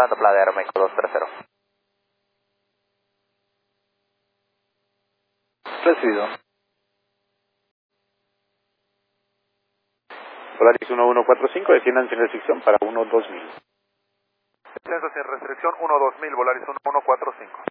Volando Playa de Aeroméxico 230. Recibido. Volaris 1145, desciendan sin restricción para 12000. Descenso sin restricción 12000, Volaris 1145.